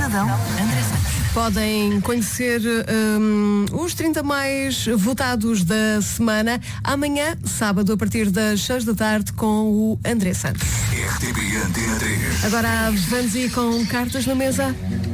Cidadão André Santos. Podem conhecer os 30 mais votados da semana amanhã, sábado, a partir das 6 da tarde, com o André Santos. RTP Antena 3. Agora vamos ir com cartas na mesa.